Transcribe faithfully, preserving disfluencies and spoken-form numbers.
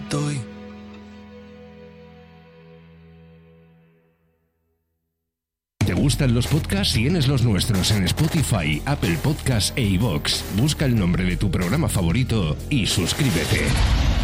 doy. ¿Te gustan los podcasts? Tienes los nuestros en Spotify, Apple Podcasts e iVoox. Busca el nombre de tu programa favorito y suscríbete.